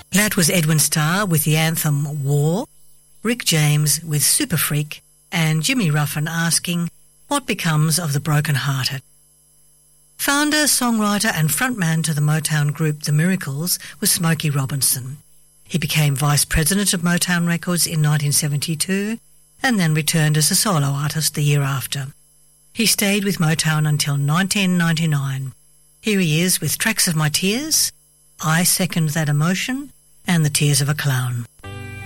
That was Edwin Starr with the anthem War, Rick James with Super Freak, and Jimmy Ruffin asking, what becomes of the broken-hearted? Founder, songwriter and frontman to the Motown group The Miracles was Smokey Robinson. He became vice president of Motown Records in 1972 and then returned as a solo artist the year after. He stayed with Motown until 1999. Here he is with tracks of My Tears, I Second That Emotion, and The Tears of a Clown.